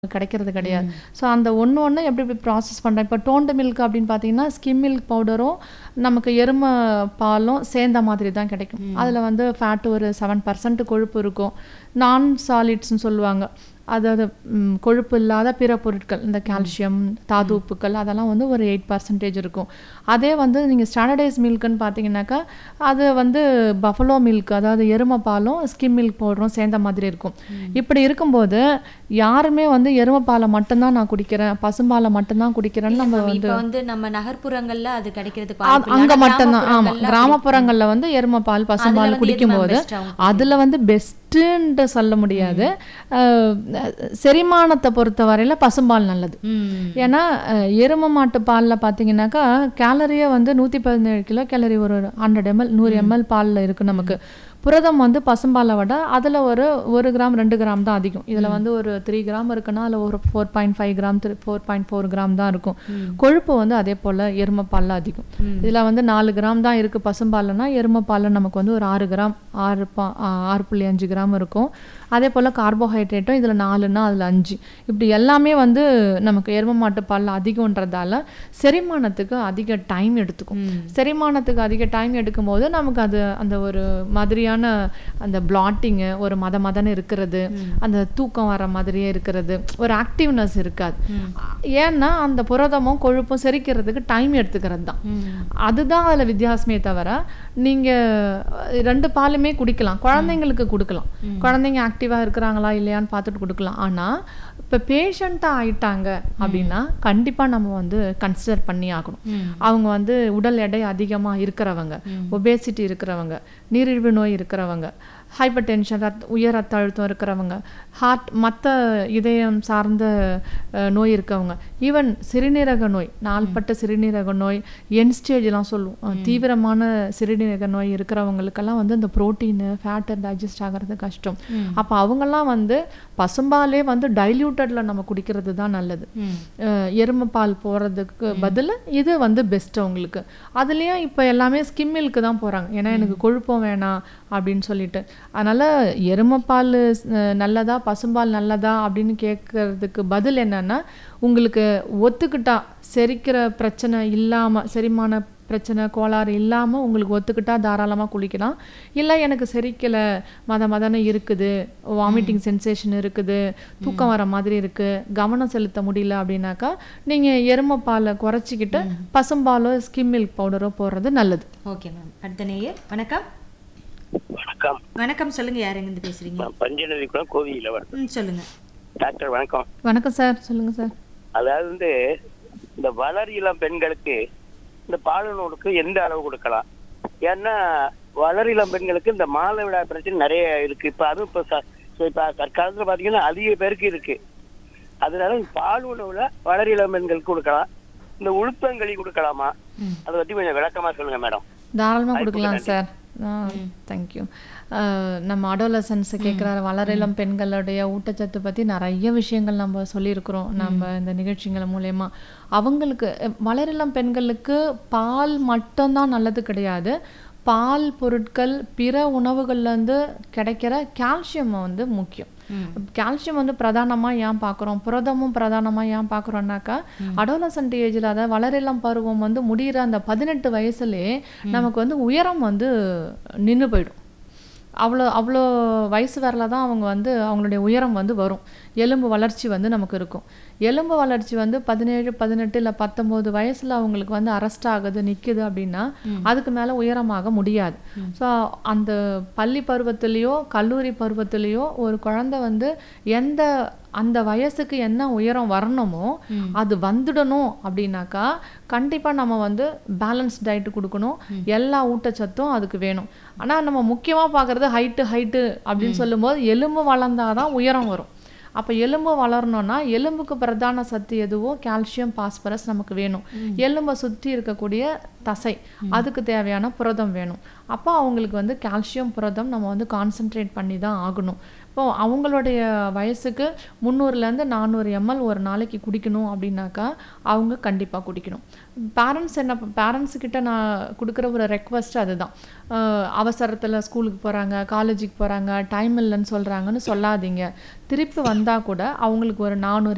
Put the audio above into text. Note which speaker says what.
Speaker 1: கிடைக்கிறது கிடையாது. ஸோ அந்த ஒண்ணு எப்படி எப்படி ப்ராசஸ் பண்றேன். இப்போ டோன்டு மில்க் அப்படின்னு பார்த்தீங்கன்னா, ஸ்கிம் மில்க் பவுடரும், நமக்கு எருமை பாலும் சேர்ந்த மாதிரி தான் கிடைக்கும். அதில் வந்து ஃபேட் ஒரு 7% கொழுப்பு இருக்கும். நான் சாலிட்ஸ்ன்னு சொல்லுவாங்க. அதாவது கொழுப்பு இல்லாத பிற பொருட்கள், இந்த கால்சியம், தாது உப்புக்கள் அதெல்லாம் வந்து ஒரு 8% இருக்கும். அதே வந்து நீங்கள் ஸ்டாண்டர்டைஸ் மில்க்குன்னு பார்த்தீங்கன்னாக்கா, அது வந்து பஃபலோ மில்க், அதாவது எருமை பாலும் ஸ்கிம் மில்க் பவுடரும் சேர்ந்த மாதிரி இருக்கும். இப்படி இருக்கும்போது யாருமே வந்து எருமை பாலை மட்டும்தான் நான் குடிக்கிறேன், பசும்பாலை மட்டும்தான் குடிக்கிறேன்னு நம்ம
Speaker 2: வந்து நம்ம நகர்ப்புறங்கள்ல அது கிடைக்கிறதுக்கு
Speaker 1: அங்கே மட்டும்தான். ஆமாம், கிராமப்புறங்களில் வந்து எருமை பால் பசும்பால் குடிக்கும்போது அதில் வந்து பெஸ்ட்டுன்ட்டு சொல்ல முடியாது. செரிமானத்தை பொறுத்த வரையில பசும்பால் நல்லது. ஏன்னா எருமை மாட்டு பாலில் பார்த்தீங்கன்னாக்கா கேலரியே வந்து 117 கிலோ கேலரி ஒரு 100 ml 100 ml பாலில் இருக்குது. நமக்கு புரதம் வந்து பசும்பாலை விட அதில் ஒரு கிராம் 2 கிராம் தான் அதிகம். இதில் வந்து ஒரு 3 கிராம் இருக்குன்னா அதில் ஒரு 4.5 கிராம் 4.4 கிராம் தான் இருக்கும். கொழுப்பு வந்து அதே போல் எருமை பாலில் அதிகம். இதில் வந்து 4 கிராம் தான் இருக்குது பசும்பால்னா, எருமை பாலில் நமக்கு வந்து ஒரு 6 கிராம் 6.5 கிராம் இருக்கும். அதே போல் கார்போஹைட்ரேட்டும் இதில் 4ன்னா அதில் 5. இப்படி எல்லாமே வந்து நமக்கு எருமை மாட்டு பாலில் அதிகன்றதால செரிமானத்துக்கு அதிக டைம் எடுத்துக்கும். செரிமானத்துக்கு அதிக டைம் எடுக்கும் போது நமக்கு அது அந்த ஒரு மாதிரியான அந்த பிளாட்டிங்கு, ஒரு மதன்னு இருக்கிறது, அந்த தூக்கம் வர மாதிரியே இருக்கிறது, ஒரு ஆக்டிவ்னஸ் இருக்காது. ஏன்னா அந்த புரதமும் கொழுப்பும் செரிக்கிறதுக்கு டைம் எடுத்துக்கிறது தான். அதுதான் அதில் வித்தியாசமே தவிர, நீங்கள் 2 பாலுமே குடிக்கலாம், குழந்தைங்களுக்கு கொடுக்கலாம். குழந்தைங்க ஆக்டிவாக இருக்கிறாங்களா இல்லையான்னு பார்த்துட்டு கொடுக்கலாம். ஆனால் இப்போ பேஷண்ட்டாக ஆயிட்டாங்க அப்படின்னா கண்டிப்பாக நம்ம வந்து கன்சிடர் பண்ணி ஆகணும். அவங்க வந்து உடல் எடை அதிகமாக இருக்கிறவங்க, ஒபேசிட்டி இருக்கிறவங்க, நீரிழிவு நோய் இருக்கிறவங்க, ஹைப்பர் டென்ஷன் உயர் ரத்த அழுத்தம் இருக்கிறவங்க, ஹார்ட் மற்ற இதயம் சார்ந்த நோய் இருக்கவங்க, ஈவன் சிறுநீரக நோய், நாள்பட்ட சிறுநீரக நோய், என் ஸ்டேஜ்லாம் சொல்லுவோம், தீவிரமான சிறுநீரக நோய் இருக்கிறவங்களுக்கெல்லாம் வந்து இந்த ப்ரோட்டீனு ஃபேட்டு டைஜஸ்ட் ஆகிறது கஷ்டம். அப்போ அவங்கெல்லாம் வந்து பசும்பாலே வந்து டைல்யூட்டடில் நம்ம குடிக்கிறது தான் நல்லது. எருமை பால் போகிறதுக்கு பதில் இது வந்து பெஸ்ட் அவங்களுக்கு. அதுலேயும் இப்போ எல்லாமே ஸ்கிம் மில்க்கு தான் போகிறாங்க. ஏன்னா எனக்கு கொழுப்பம் வேணாம் அப்படின்னு சொல்லிட்டு. அதனால் எருமைப்பால் நல்லதா பசும்பால் நல்லதா அப்படின்னு கேட்கறதுக்கு பதில் என்னன்னா, உங்களுக்கு ஒத்துக்கிட்டா செரிக்கிற பிரச்சனை இல்லாமல், செரிமான பிரச்சனை கோளாறு இல்லாமல் உங்களுக்கு ஒத்துக்கிட்டா தாராளமாக குளிக்கலாம். இல்லை எனக்கு செரிக்கலை, மதன்னு இருக்குது, வாமிட்டிங் சென்சேஷன் இருக்குது, தூக்கம் வர மாதிரி இருக்குது, கவனம் செலுத்த முடியல அப்படின்னாக்கா நீங்கள் எருமை பாலை குறைச்சிக்கிட்டு பசும்பாலோ ஸ்கிம் மில்க் பவுடரோ போடுறது நல்லது.
Speaker 2: Okay ma'am. அடுத்த நேயர். வணக்கம்.
Speaker 3: வணக்கம்.
Speaker 2: வணக்கம், சொல்லுங்க. யார் எங்கிருந்து பேசுறீங்க?
Speaker 3: பஞ்சநதி குளம் கோவிலவர்.
Speaker 2: சொல்லுங்க
Speaker 3: டாக்டர். வணக்கம்.
Speaker 1: வணக்கம் சார், சொல்லுங்க சார்.
Speaker 3: அதாவது வந்து இந்த வளர் இளம் பெண்களுக்கு இந்த பாலுணவுக்கு எந்த அளவு கொடுக்கலாம்? ஏன்னா வளர் இளம் பெண்களுக்கு இந்த மாதவிடாய் பிரச்சனை நிறைய இருக்கு. இப்ப அதுவும் இப்ப தற்காலத்துல பாத்தீங்கன்னா அதிக பேருக்கு இருக்கு. அதனால பால் உணவுல வளர் இளம் பெண்களுக்கு கொடுக்கலாம். இந்த உளுத்தங்களி கொடுக்கலாமா? அதை பத்தி கொஞ்சம் விளக்கமா சொல்லுங்க மேடம்.
Speaker 1: தாராளமாக கொடுக்கலாம் சார். தேங்க்யூ. நம்ம அடோலசன்ஸை கேட்குற வளரிளம் பெண்களுடைய ஊட்டச்சத்து பற்றி நிறைய விஷயங்கள் நம்ம சொல்லியிருக்கிறோம் நம்ம இந்த நிகழ்ச்சிகள் மூலயமா. அவங்களுக்கு வளரிளம் பெண்களுக்கு பால் மட்டும்தான் நல்லது கிடையாது. பால் பொருட்கள், பிற உணவுகள்லேருந்து கிடைக்கிற கால்சியம் வந்து முக்கியம். கால்சியம் வந்து பிரதானமாக ஏன் பார்க்குறோம், புரதமும் பிரதானமாக ஏன் பார்க்குறோம்னாக்கா, அடோலசன்ட் ஏஜில், அதாவது வளரிளம் பருவம் வந்து முடிகிற அந்த 18 வயசுலேயே நமக்கு வந்து உயரம் வந்து நின்று போயிடும். அவ்வளோ வயசு வரல தான் அவங்க வந்து அவங்களுடைய உயரம் வந்து வரும். எலும்பு வளர்ச்சி வந்து நமக்கு இருக்கும். எலும்பு வளர்ச்சி வந்து 17, 18 இல்லை 19 வயசில் அவங்களுக்கு வந்து அரெஸ்ட் ஆகுது, நிற்குது அப்படின்னா அதுக்கு மேலே உயரமாக முடியாது. ஸோ அந்த பள்ளி பருவத்திலேயோ கல்லூரி பருவத்திலேயோ ஒரு குழந்தை வந்து அந்த வயசுக்கு என்ன உயரம் வரணுமோ அது வந்துடணும் அப்படின்னாக்கா கண்டிப்பாக நம்ம வந்து பேலன்ஸ் டயட்டு கொடுக்கணும். எல்லா ஊட்டச்சத்தும் அதுக்கு வேணும். ஆனால் நம்ம முக்கியமாக பார்க்குறது ஹைட்டு அப்படின்னு சொல்லும்போது எலும்பு வளர்ந்தாதான் உயரம் வரும். அப்போ எலும்பு வளரணும்னா எலும்புக்கு பிரதான சத்து எதுவோ கால்சியம், பாஸ்பரஸ் நமக்கு வேணும். எலும்பை சுற்றி இருக்கக்கூடிய தசை, அதுக்கு தேவையான புரதம் வேணும். அப்போ அவங்களுக்கு வந்து கால்சியம், புரதம் நம்ம வந்து கான்சென்ட்ரேட் பண்ணி தான் ஆகணும். இப்போ அவங்களுடைய வயசுக்கு 300 to 400 ml ஒரு நாளைக்கு குடிக்கணும் அப்படின்னாக்கா அவங்க கண்டிப்பாக குடிக்கணும். பேரண்ட்ஸுக்கிட்ட நான் கொடுக்குற ஒரு ரெக்வஸ்ட் அதுதான். அவசரத்தில் ஸ்கூலுக்கு போகிறாங்க, காலேஜுக்கு போகிறாங்க, டைம் இல்லைன்னு சொல்கிறாங்கன்னு சொல்லாதீங்க. திருப்பி வந்தால் கூட அவங்களுக்கு ஒரு 400